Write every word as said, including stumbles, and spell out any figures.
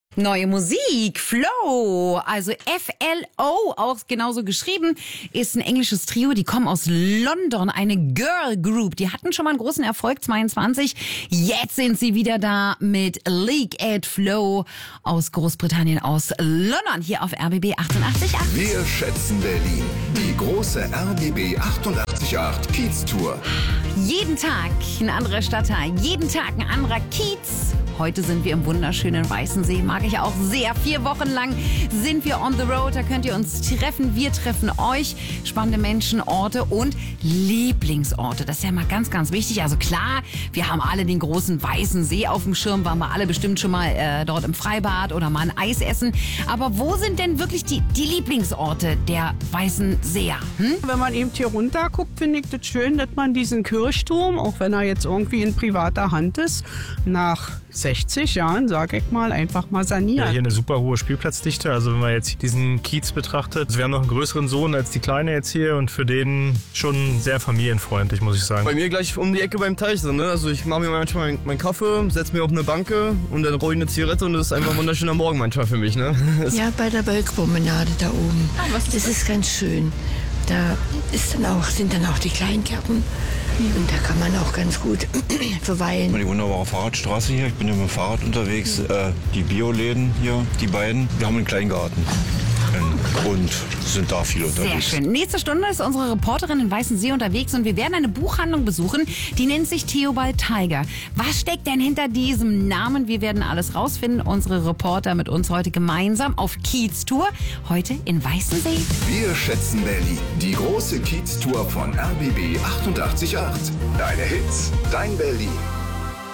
Neue Musik, Flow, also F L O, auch genauso geschrieben, ist ein englisches Trio, die kommen aus London, eine Girl Group. Die hatten schon mal einen großen Erfolg, zweiundzwanzig. Jetzt sind sie wieder da mit League at Flow aus Großbritannien, aus London, hier auf R B B achtundachtzig Komma acht. Wir schätzen Berlin. Die große R B B achtundachtzig Komma acht Kiez-Tour. Jeden Tag ein anderer Stadtteil, jeden Tag ein anderer Kiez. Heute sind wir im wunderschönen Weißensee, mag ich auch sehr. Vier Wochen lang sind wir on the road, da könnt ihr uns treffen. Wir treffen euch, spannende Menschen, Orte und Lieblingsorte. Das ist ja mal ganz, ganz wichtig. Also klar, wir haben alle den großen Weißensee auf dem Schirm, waren wir alle bestimmt schon mal äh, dort im Freibad oder mal ein Eis essen. Aber wo sind denn wirklich die, die Lieblingsorte der Weißenseer? Hm? Wenn man eben hier runter guckt, finde ich das schön, dass man diesen Kirchturm, auch wenn er jetzt irgendwie in privater Hand ist, nach sechzig Jahren, sag ich mal, einfach mal saniert. Ja, hier eine super hohe Spielplatzdichte. Also wenn man jetzt diesen Kiez betrachtet, also wir haben noch einen größeren Sohn als die Kleine jetzt hier und für den schon sehr familienfreundlich, muss ich sagen. Bei mir gleich um die Ecke beim Teich. So, ne? Also ich mache mir manchmal meinen mein Kaffee, setze mir auf eine Banke und dann rolle ich eine Zigarette und das ist einfach ein wunderschöner Morgen manchmal für mich. Ne? Ja, bei der Wölkpromenade da oben. Ah, was ist das das? ist ganz schön. Da ist dann auch, sind dann auch die Kleingärten. Und da kann man auch ganz gut verweilen. Die wunderbare Fahrradstraße hier. Ich bin hier mit dem Fahrrad unterwegs. Äh, die Bioläden hier, die beiden. Wir haben einen Kleingarten. Und sind da viel unterwegs. Sehr schön. Nächste Stunde ist unsere Reporterin in Weißensee unterwegs und wir werden eine Buchhandlung besuchen, die nennt sich Theobald Tiger. Was steckt denn hinter diesem Namen? Wir werden alles rausfinden. Unsere Reporter mit uns heute gemeinsam auf Kiez-Tour. Heute in Weißensee. Wir schätzen Berlin. Die große Kiez-Tour von R B B achtundachtzig Komma acht. Deine Hits, dein Berlin.